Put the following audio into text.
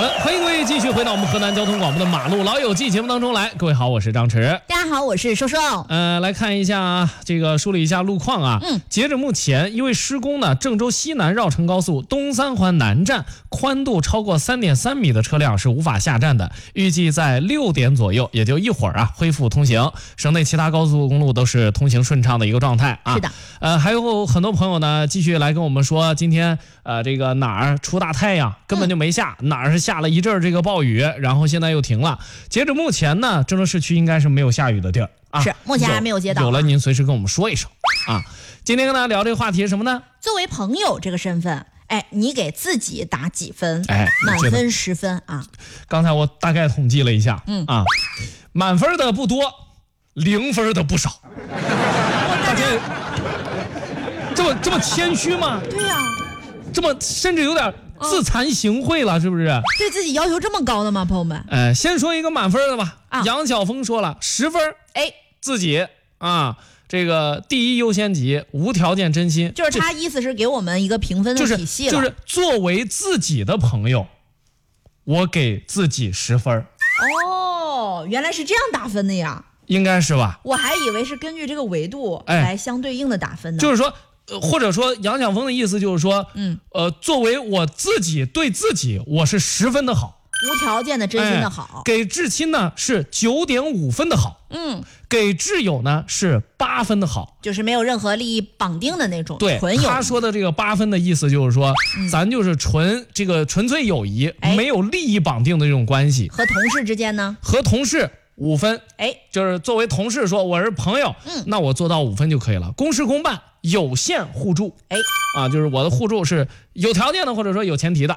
的，欢迎各位继续回到我们河南交通广播的马路老友记节目当中来。各位好，我是张弛。 大家好，我是瘦瘦。 来看一下这个梳理一下路况啊。截止目前，因为施工呢，郑州西南绕城高速东三环南站宽度超过 3.3 米的车辆是无法下站的，预计在6点左右，也就一会儿啊恢复通行。省内其他高速公路都是通行顺畅的一个状态啊。 是的。 还有很多朋友呢继续来跟我们说，今天这个哪儿出大太阳根本就没下，哪儿是下了一阵这个暴雨，然后现在又停了。截止目前呢，郑州市区应该是没有下雨的地儿啊。 是，目前还没有接到。 有了您随时跟我们说一声啊。今天跟大家聊这个话题是什么呢？ 作为朋友这个身份，你给自己打几分？满分10分啊。 刚才我大概统计了一下，满分的不多，0分的不少。大家这么谦虚吗？ 对呀， 这么甚至有点自惭形秽了，是不是？ 对自己要求这么高的吗，朋友们？ 先说一个满分的吧。杨晓峰说了10分，自己啊，这个第一优先级，无条件真心， 就是他意思是给我们一个评分的体系了， 就是作为自己的朋友，我给自己10分。 哦，原来是这样打分的呀？ 应该是吧？ 我还以为是根据这个维度来相对应的打分呢。 就是说。或者说杨晓峰的意思就是说，作为我自己对自己，我是10分的好， 无条件的真心的好。 给至亲呢是9.5分的好，给挚友呢是8分的好， 就是没有任何利益绑定的那种。 对，他说的这个8分的意思就是说，咱就是纯粹友谊，没有利益绑定的这种关系。 和同事之间呢？ 和同事5分，就是作为同事说我是朋友，那我做到5分就可以了。公事公办，有限互助，就是我的互助是有条件的或者说有前提的